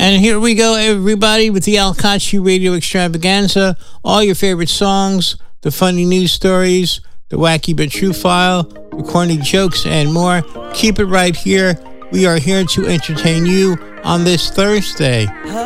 And here we go, everybody, with the Al Kachi Radio Extravaganza. All your favorite songs, the funny news stories, the wacky but true file, the corny jokes, and more. Keep it right here. We are here to entertain you on this Thursday.